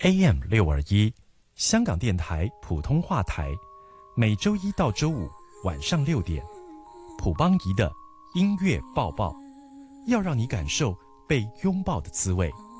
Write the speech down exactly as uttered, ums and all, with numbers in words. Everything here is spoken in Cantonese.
A M 六二一，香港电台普通话台，每周一到周五晚上六点，普邦仪的音乐抱抱，要让你感受被拥抱的滋味。